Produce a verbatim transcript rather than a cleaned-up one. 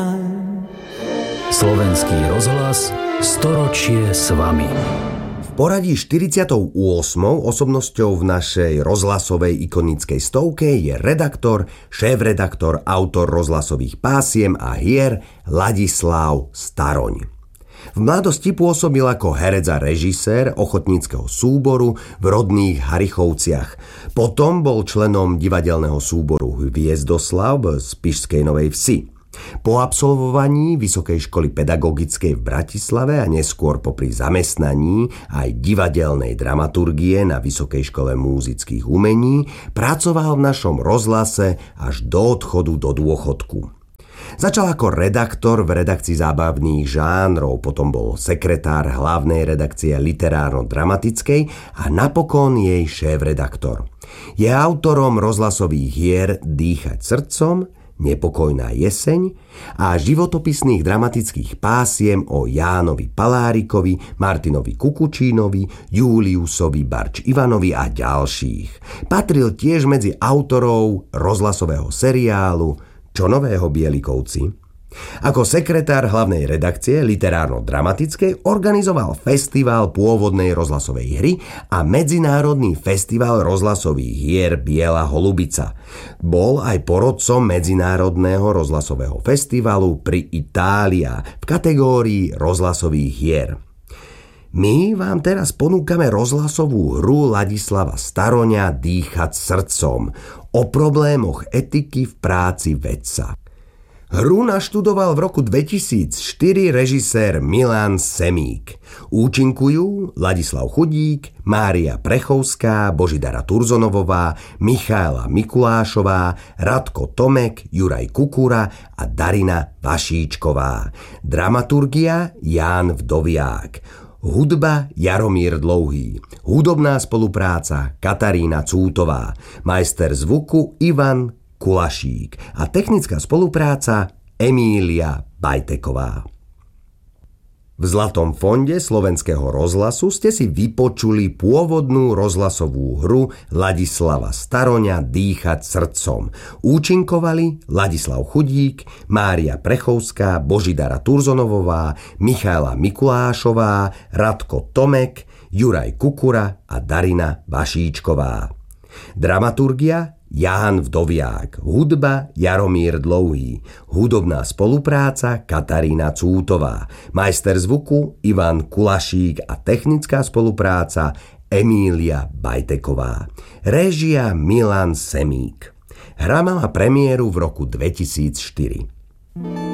Slovenský rozhlas storočie s vami. V poradí štyridsiatou ôsmou osobnosťou v našej rozhlasovej ikonickej stovke je redaktor, šéfredaktor, autor rozhlasových pásiem a hier Ladislav Staroň. V mladosti pôsobil ako herec a režisér ochotníckeho súboru v rodných Harichovciach. Potom bol členom divadelného súboru Hviezdoslav v Spišskej Novej Vsi. Po absolvovaní Vysokej školy pedagogickej v Bratislave a neskôr popri zamestnaní aj divadelnej dramaturgie na Vysokej škole múzických umení pracoval v našom rozhlase až do odchodu do dôchodku. Začal ako redaktor v redakcii zábavných žánrov, potom bol sekretár hlavnej redakcie literárno-dramatickej a napokon jej šéfredaktor. Je autorom rozhlasových hier Dýchať srdcom, Nepokojná jeseň a životopisných dramatických pásiem o Jánovi Palárikovi, Martinovi Kukučínovi, Júliusovi Barč Ivanovi a ďalších. Patril tiež medzi autorov rozhlasového seriálu Čo nového Bielikovci? Ako sekretár hlavnej redakcie literárno-dramatickej organizoval festival pôvodnej rozhlasovej hry a medzinárodný festival rozhlasových hier Biela holubica. Bol aj porodcom medzinárodného rozhlasového festivalu pri Itália v kategórii rozhlasových hier. My vám teraz ponúkame rozhlasovú hru Ladislava Staroňa Dýchať srdcom o problémoch etiky v práci vedca. Hru naštudoval v roku dvetisícštyri režisér Milan Semík. Účinkujú Ladislav Chudík, Mária Prechovská, Božidara Turzonovová, Michaela Mikulášová, Radko Tomek, Juraj Kukura a Darina Vašíčková. Dramaturgia Ján Vdoviák. Hudba Jaromír Dlouhý. Hudobná spolupráca Katarína Cútová. Majster zvuku Ivan Kulašík a technická spolupráca Emília Bajteková. V Zlatom fonde Slovenského rozhlasu ste si vypočuli pôvodnú rozhlasovú hru Ladislava Staroňa Dýchať srdcom. Účinkovali Ladislav Chudík, Mária Prechovská, Božidara Turzonovová, Michaela Mikulášová, Radko Tomek, Juraj Kukura a Darina Vašíčková. Dramaturgia Ján Vdoviák, hudba Jaromír Dlouhý, hudobná spolupráca Katarína Cútová, majster zvuku Ivan Kulašík a technická spolupráca Emília Bajteková, réžia Milan Semík. Hra mala premiéru v roku dvetisícštyri.